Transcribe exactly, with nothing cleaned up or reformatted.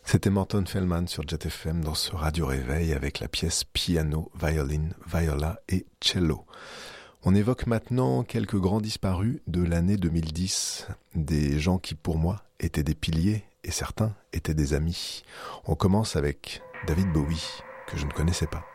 C'était Morton Feldman sur Jet F M dans ce Radio Réveil avec la pièce piano, violin, viola et cello. On évoque maintenant quelques grands disparus de l'année deux mille dix, des gens qui pour moi étaient des piliers et certains étaient des amis. On commence avec David Bowie, que je ne connaissais pas.